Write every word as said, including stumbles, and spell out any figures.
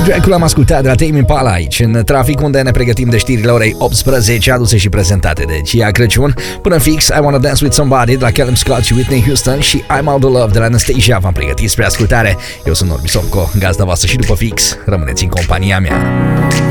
Dracu l-am ascultat de la Tame Impala aici, în trafic, unde ne pregătim de știrile orei optsprezece, aduse și prezentate de Cia Crăciun. Până fix, I Wanna Dance With Somebody de la Callum Scott și Whitney Houston și I'm All The Love de la Anastasia v-am pregătit spre ascultare. Eu sunt Norbi Somco, gazda voastră, și după fix rămâneți în compania mea.